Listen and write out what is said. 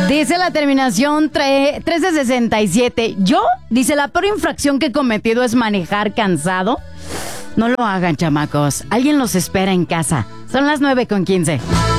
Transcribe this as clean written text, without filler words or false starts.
Dice la terminación 1367. Dice, la peor infracción que he cometido es manejar cansado. No lo hagan, chamacos. Alguien los espera en casa. Son las 9:15.